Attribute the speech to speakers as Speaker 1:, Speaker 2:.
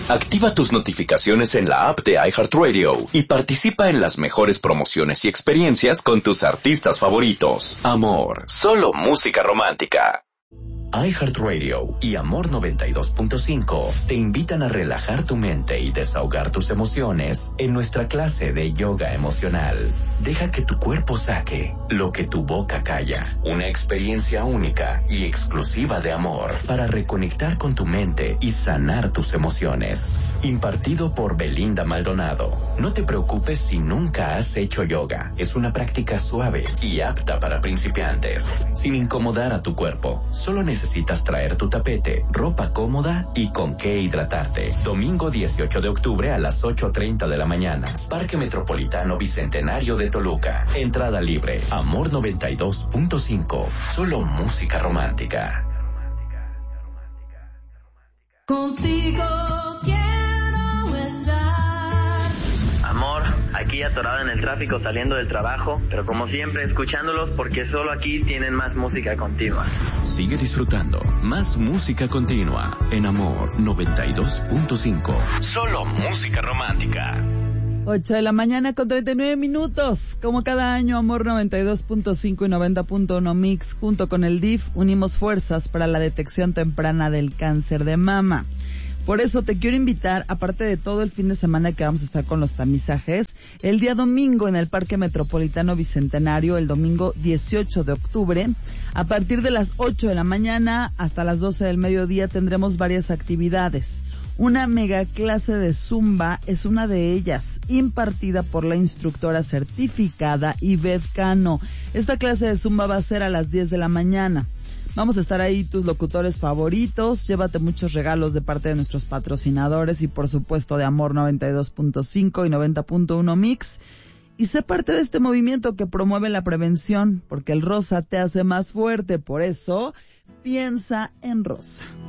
Speaker 1: Activa tus notificaciones en la app de iHeartRadio y participa en las mejores promociones y experiencias con tus artistas favoritos. Amor, solo música romántica. iHeartRadio y Amor 92.5 te invitan a relajar tu mente y desahogar tus emociones en nuestra clase de yoga emocional. Deja que tu cuerpo saque lo que tu boca calla. Una experiencia única y exclusiva de amor para reconectar con tu mente y sanar tus emociones. Impartido por Belinda Maldonado. No te preocupes si nunca has hecho yoga. Es una práctica suave y apta para principiantes. Sin incomodar a tu cuerpo. Solo necesitas traer tu tapete, ropa cómoda y con qué hidratarte. Domingo 18 de octubre a las 8:30 de la mañana. Parque Metropolitano Bicentenario de Toluca. Entrada libre. Amor 92.5. Solo música romántica.
Speaker 2: Contigo quiero estar.
Speaker 3: Amor, aquí atorado en el tráfico saliendo del trabajo, pero como siempre escuchándolos porque solo aquí tienen más música continua.
Speaker 1: Sigue disfrutando más música continua en Amor 92.5. Solo música romántica.
Speaker 4: 8 de la mañana con 39 minutos. Como cada año, Amor 92.5 y 90.1 Mix, junto con el DIF, unimos fuerzas para la detección temprana del cáncer de mama. Por eso te quiero invitar, aparte de todo el fin de semana que vamos a estar con los tamizajes, el día domingo en el Parque Metropolitano Bicentenario, el domingo 18 de octubre, a partir de las 8 de la mañana hasta las 12 del mediodía tendremos varias actividades. Una mega clase de Zumba es una de ellas, impartida por la instructora certificada Ivette Cano. Esta clase de Zumba va a ser a las 10 de la mañana. Vamos a estar ahí tus locutores favoritos, llévate muchos regalos de parte de nuestros patrocinadores y por supuesto de Amor 92.5 y 90.1 Mix. Y sé parte de este movimiento que promueve la prevención, porque el rosa te hace más fuerte, por eso piensa en rosa.